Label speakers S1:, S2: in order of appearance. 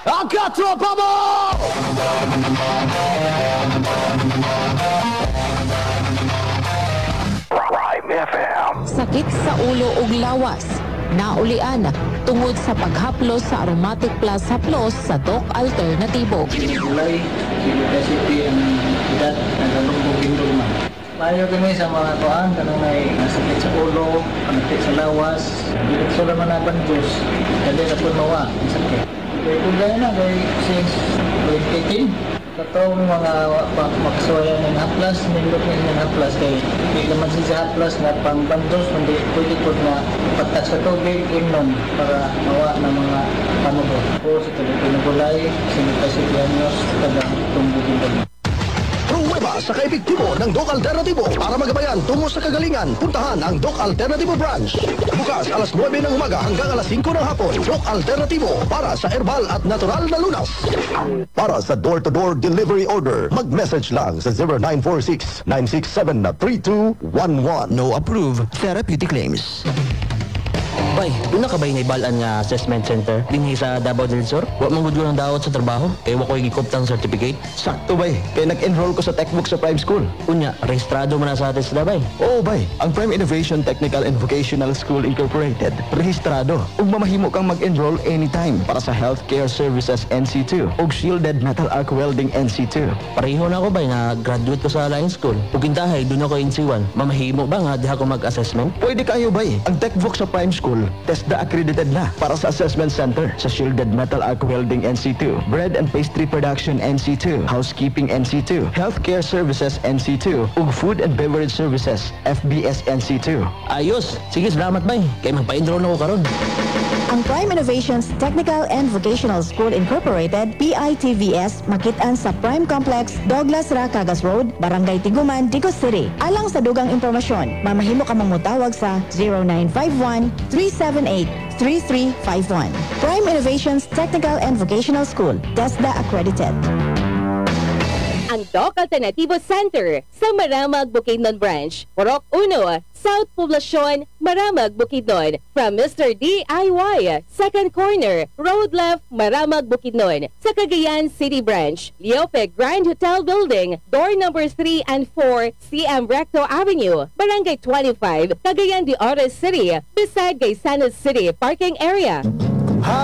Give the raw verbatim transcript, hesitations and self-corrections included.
S1: ang katropa mo! Prime F M.
S2: Sakit sa ulo ug lawas. Naulian tungod sa paghaplos sa Aromatic Plus haplos sa Doc Alternatibo.
S3: Mulai university ang edad nagkalumbugin naman. Mayo kami sa mga kuan kanang may sakit sa ulo, sakit sa lawas, dili sa laman na banjos, kadi na pud mawa sakit. Kaya kung gaya na kay since twenty eighteen katong mga makasuwayan ng haplas, nindot ng haplas kay hindi naman siya haplas na pang bandos, hindi pwede po na patas sa tubig, inom para mawa ng mga panubot. O sa tabi-pinagulay, sinipasip yanyos, tagang tumbugin kami.
S1: Pruweba sa kaepektibo ng Doc Alternatibo para magabayan tungo sa kagalingan. Puntahan ang Doc Alternatibo branch. Bukas alas nuwebe ng umaga hanggang alas singko ng hapon. Doc Alternatibo para sa herbal at natural na lunas. Para sa door-to-door delivery order, mag-message lang sa zero nine four six, nine six seven, three two one one.
S4: No approved therapeutic claims.
S5: Bay, doon na ka ba'y naibalaan nga assessment center dinhi sa Davao del Sur? Wa man gud ko ng daot sa trabaho, kay wa ko gikoptang certificate.
S4: Sakto bay, kaya nag-enroll ko sa Techbook sa Prime School.
S5: Unya, rehistrado mo na sa atin sila bay.
S4: Oo bay, ang Prime Innovation Technical and Vocational School Incorporated, rehistrado. Ug mamahimo kang mag-enroll anytime para sa Healthcare Services N C two ug Shielded Metal Arc Welding N C two.
S5: Pareho na ako bay nga graduate ko sa Alliance School. Ug kintahay doon ako N C one. Mamahimo ba nga diha ko mag-assessment?
S4: Pwede kayo bay, ang Techbook sa Prime School, TESDA accredited na para sa assessment center sa Shielded Metal Arc Welding N C two, Bread and Pastry Production N C two, Housekeeping N C two, Healthcare Services N C two, ug Food and Beverage Services F B S N C two.
S5: Ayos. Sige, salamat bay. Kay magpa-enroll na ako karon.
S6: Ang Prime Innovations Technical and Vocational School Incorporated, P I T V S, makitaan sa Prime Complex, Douglas Racagas Road, Barangay Tiguman, Digos City. Alang sa dugang impormasyon, mamahimo ka mamutawag sa zero nine five one, three seven eight, three three five one. Prime Innovations Technical and Vocational School, TESDA accredited.
S7: Ang Doc Alternativo Center sa Maramag, Bukidnon Branch, Purok uno, South Poblacion, Maramag, Bukidnon. From Mister D I Y, Second Corner, Road Left, Maramag, Bukidnon. Sa Cagayan City Branch, Leope Grand Hotel Building, door numbers three and four, C M Recto Avenue, Barangay twenty-five, Cagayan de Oro City, beside Gaysanos City Parking Area.